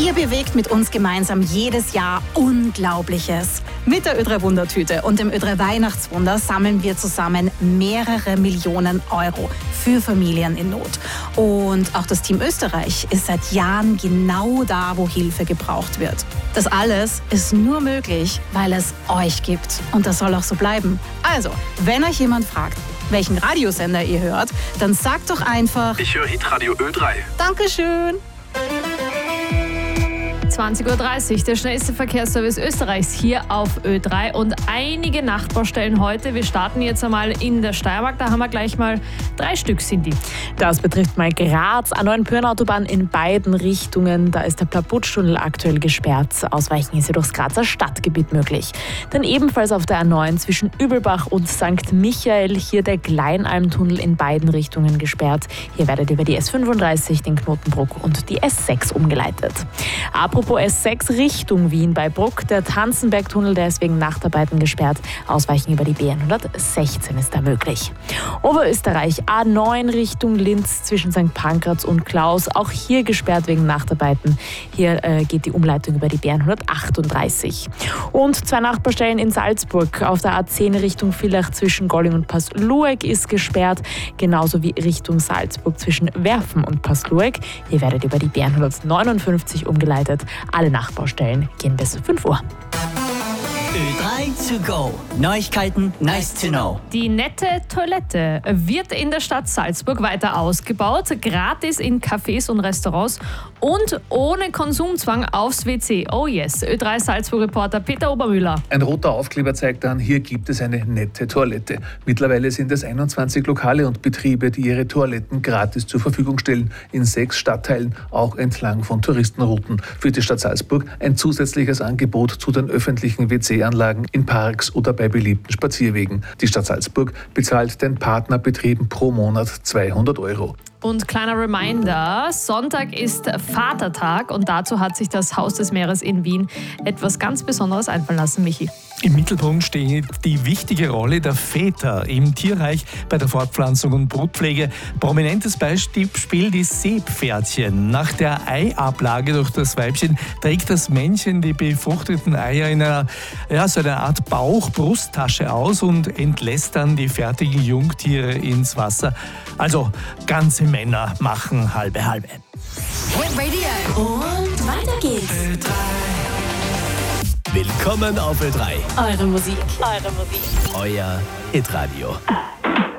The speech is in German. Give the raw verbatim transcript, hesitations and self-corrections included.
Ihr bewegt mit uns gemeinsam jedes Jahr Unglaubliches. Mit der Ö drei Wundertüte und dem Ö drei Weihnachtswunder sammeln wir zusammen mehrere Millionen Euro für Familien in Not. Und auch das Team Österreich ist seit Jahren genau da, wo Hilfe gebraucht wird. Das alles ist nur möglich, weil es euch gibt. Und das soll auch so bleiben. Also, wenn euch jemand fragt, welchen Radiosender ihr hört, dann sagt doch einfach: Ich höre Hitradio Ö drei. Dankeschön. zwanzig Uhr dreißig, der schnellste Verkehrsservice Österreichs hier auf Ö drei und einige Nachbarstellen heute. Wir starten jetzt einmal in der Steiermark, da haben wir gleich mal drei Stück, sind die. Das betrifft mal Graz, an neuen Pyrnautobahn in beiden Richtungen. Da ist der Plaputsch-Tunnel aktuell gesperrt. Ausweichen ist hier durchs Grazer Stadtgebiet möglich. Dann ebenfalls auf der A neun zwischen Übelbach und Sankt Michael hier der Kleinalmtunnel in beiden Richtungen gesperrt. Hier werdet ihr über die S fünfunddreißig, den Knotenbruck und die S sechs umgeleitet. Apropos S sechs Richtung Wien bei Bruck, der Tanzenbergtunnel, der ist wegen Nachtarbeiten gesperrt. Ausweichen über die B hundertsechzehn ist da möglich. Oberösterreich A neun Richtung Linz zwischen Sankt Pankraz und Klaus, auch hier gesperrt wegen Nachtarbeiten. Hier äh, geht die Umleitung über die B hundertachtunddreißig. Und zwei Nachbarstellen in Salzburg. Auf der A zehn Richtung Villach zwischen Golling und Passlueck ist gesperrt, genauso wie Richtung Salzburg zwischen Werfen und Passlueck. Hier werdet ihr über die B hundertneunundfünfzig umgeleitet. Alle Nachbaustellen gehen bis fünf Uhr. Ö drei to go. Neuigkeiten, nice to know. Die nette Toilette wird in der Stadt Salzburg weiter ausgebaut, gratis in Cafés und Restaurants und ohne Konsumzwang aufs W C. Oh yes, Ö drei Salzburg-Reporter Peter Obermüller. Ein roter Aufkleber zeigt an, hier gibt es eine nette Toilette. Mittlerweile sind es einundzwanzig Lokale und Betriebe, die ihre Toiletten gratis zur Verfügung stellen, in sechs Stadtteilen, auch entlang von Touristenrouten. Für die Stadt Salzburg ein zusätzliches Angebot zu den öffentlichen W C-Anlagen in Parks oder bei beliebten Spazierwegen. Die Stadt Salzburg bezahlt den Partnerbetrieben pro Monat zweihundert Euro. Und kleiner Reminder, Sonntag ist Vatertag und dazu hat sich das Haus des Meeres in Wien etwas ganz Besonderes einfallen lassen, Michi. Im Mittelpunkt steht die wichtige Rolle der Väter im Tierreich bei der Fortpflanzung und Brutpflege. Prominentes Beispiel die Seepferdchen. Nach der Eiablage durch das Weibchen trägt das Männchen die befruchteten Eier in einer, ja, so einer Art Bauch-Brusttasche aus und entlässt dann die fertigen Jungtiere ins Wasser. Also ganze Männer machen halbe halbe. Hit Radio. Und weiter geht's. Ö drei. Willkommen auf Ö drei. Eure Musik. Eure Musik. Euer Hitradio.